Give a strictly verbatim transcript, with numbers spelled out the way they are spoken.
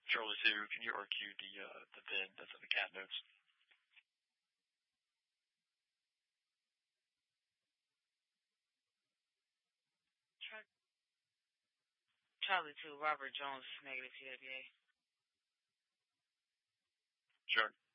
Charlie two, can you R Q the uh, the vid that's in the cat notes? Charlie two, Robert Jones is negative T W A. Sure.